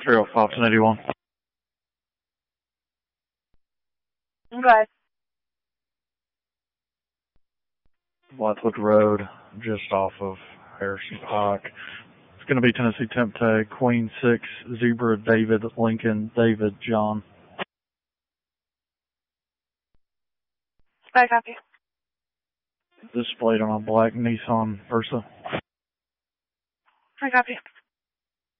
305 1081. Okay. Blackwood Road, just off of Harrison Pike. It's going to be Tennessee Temp Tag, Queen 6, Zebra, David, Lincoln, David, John. I copy. Displayed on a black Nissan Versa. I copy.